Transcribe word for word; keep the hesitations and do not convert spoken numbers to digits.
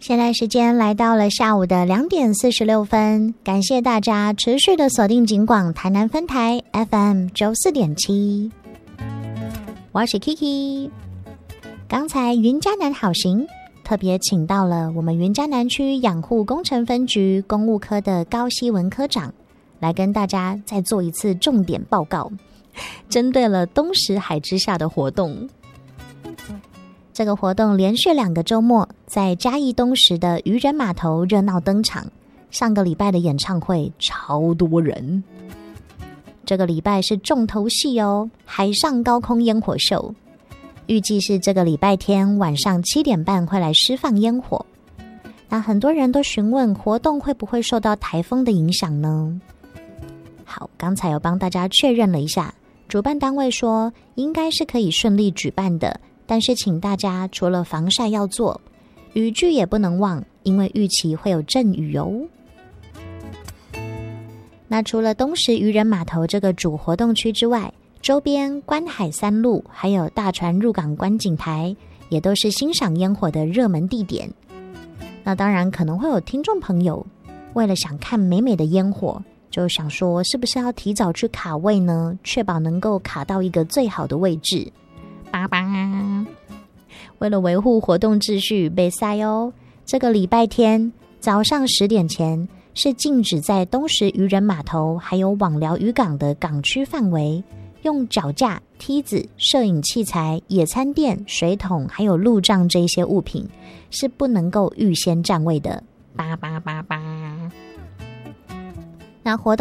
现在时间来到了下午的两点四十六分，感谢大家持续的锁定警广台南分台 F M 九四点七，我是 Kiki。刚才云嘉南好行特别请到了我们云嘉南区养护工程分局公务科的高希文科长，来跟大家再做一次重点报告，针对了东石海之下的活动。这个活动连续两个周末在嘉义东石的渔人码头热闹登场，上个礼拜的演唱会超多人，这个礼拜是重头戏哦，海上高空烟火秀，预计是这个礼拜天晚上七点半会来释放烟火。那很多人都询问活动会不会受到台风的影响呢？好，刚才有帮大家确认了一下，主办单位说应该是可以顺利举办的，但是请大家除了防晒要做，雨具也不能忘，因为预期会有阵雨哦。那除了东石渔人码头这个主活动区之外，周边观海三路还有大船入港观景台也都是欣赏烟火的热门地点。那当然可能会有听众朋友为了想看美美的烟火，就想说是不是要提早去卡位呢，确保能够卡到一个最好的位置。爸爸，为了维护活动秩序，别塞哦。这个礼拜天早上十点前是禁止在东石渔人码头还有网寮渔港的港区范围用脚架、梯子、摄影器材、野餐垫、水桶还有路障这些物品是不能够预先占位的。叭叭叭叭。那活动